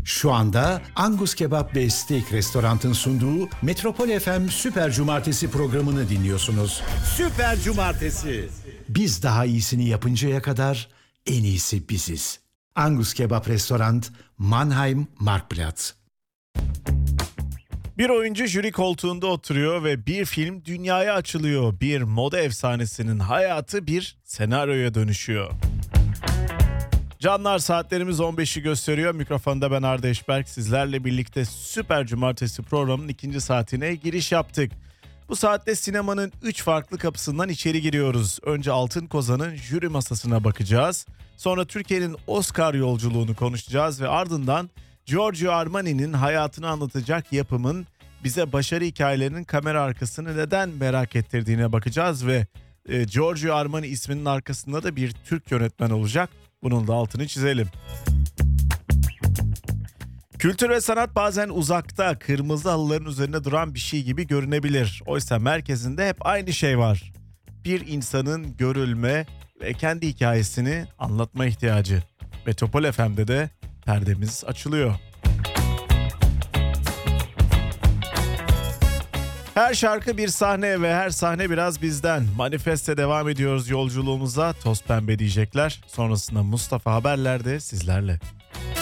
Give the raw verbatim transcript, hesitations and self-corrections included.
Şu anda Angus Kebap ve Steak Restorant'ın sunduğu Metropol F M Süper Cumartesi programını dinliyorsunuz. Süper Cumartesi. Biz daha iyisini yapıncaya kadar en iyisi biziz. Angus Kebap Restorant, Mannheim, Marktplatz. Bir oyuncu jüri koltuğunda oturuyor ve bir film dünyaya açılıyor. Bir moda efsanesinin hayatı bir senaryoya dönüşüyor. Canlar, saatlerimiz on beşi gösteriyor. Mikrofonda ben Arda Eşberk. Sizlerle birlikte Süper Cumartesi programının ikinci saatine giriş yaptık. Bu saatte sinemanın üç farklı kapısından içeri giriyoruz. Önce Altın Kozan'ın jüri masasına bakacağız. Sonra Türkiye'nin Oscar yolculuğunu konuşacağız ve ardından Giorgio Armani'nin hayatını anlatacak yapımın bize başarı hikayelerinin kamera arkasını neden merak ettirdiğine bakacağız ve e, Giorgio Armani isminin arkasında da bir Türk yönetmen olacak. Bunun da altını çizelim. Kültür ve sanat bazen uzakta, kırmızı halıların üzerinde duran bir şey gibi görünebilir. Oysa merkezinde hep aynı şey var. Bir insanın görülme ve kendi hikayesini anlatma ihtiyacı. Metropol F M'de de perdemiz açılıyor. Her şarkı bir sahne ve her sahne biraz bizden. Manifeste devam ediyoruz yolculuğumuza. Toz pembe diyecekler. Sonrasında Mustafa Haberler'de sizlerle.